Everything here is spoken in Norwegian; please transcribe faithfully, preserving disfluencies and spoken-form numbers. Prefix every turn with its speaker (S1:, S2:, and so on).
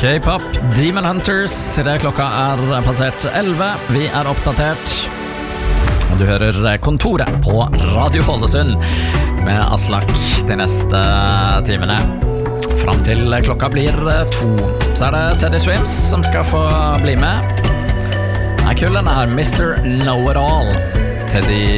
S1: K-pop, Demon Hunters. Det klokka er passert elleve. Vi er oppdatert. Og du hører Kontoret på Radio Ålesund med Aslak de neste timene. Fram til klokka blir to. Så er det Teddy Swims som skal få bli med. Er kul denne her, mister Know-It-All. Teddy